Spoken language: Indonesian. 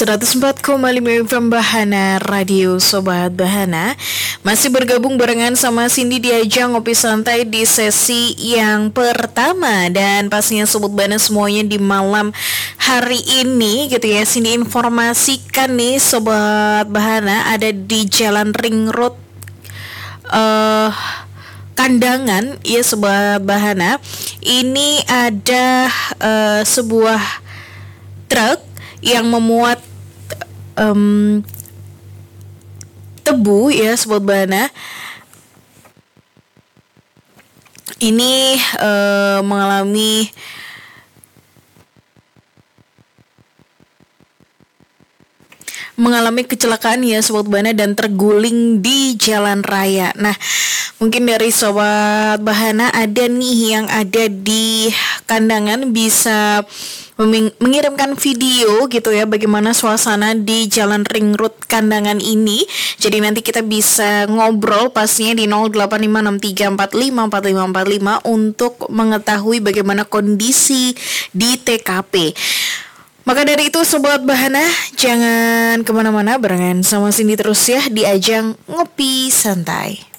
104,5 FM Bahana Radio Sobat Bahana. Masih bergabung barengan sama Cindy di ajang Ngopi Santai di sesi yang pertama. Dan pastinya Sobat Bahana semuanya di malam hari ini gitu ya, Cindy informasikan nih Sobat Bahana ada di Jalan Ring Road Kandangan ya Sobat Bahana. Ini ada sebuah truk yang memuat tebu ya Sobat Bahana. Ini mengalami kecelakaan ya Sobat Bahana dan terguling di jalan raya. Nah, mungkin dari Sobat Bahana ada nih yang ada di Kandangan bisa mengirimkan video gitu ya bagaimana suasana di Jalan Ring Road Kandangan ini. Jadi nanti kita bisa ngobrol pastinya di 085634545545 untuk mengetahui bagaimana kondisi di TKP. Maka dari itu Sobat Bahana, jangan kemana-mana, barengan sama Cindy terus ya di ajang Ngopi Santai.